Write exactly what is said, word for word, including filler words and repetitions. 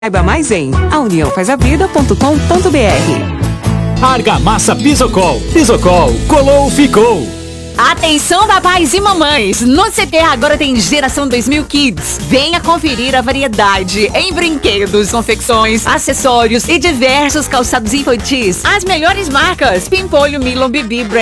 Saiba mais em a união faz a vida ponto com ponto br. Argamassa Pisocol. Pisocol, colou, ficou. Atenção, papais e mamães! No C T agora tem Geração dois mil Kids. Venha conferir a variedade em brinquedos, confecções, acessórios e diversos calçados infantis. As melhores marcas: Pimpolho, Milo, Bibi,